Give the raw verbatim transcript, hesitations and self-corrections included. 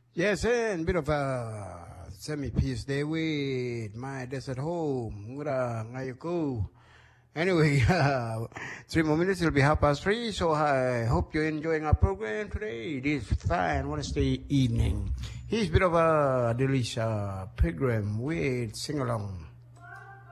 Yes, and bit of a semi-peace day with my desert home. Mura ngayon. Anyway, uh, three more minutes, it'll be half past three, so I hope you're enjoying our program today, this fine Wednesday evening. Here's a bit of a delicious program with sing-along.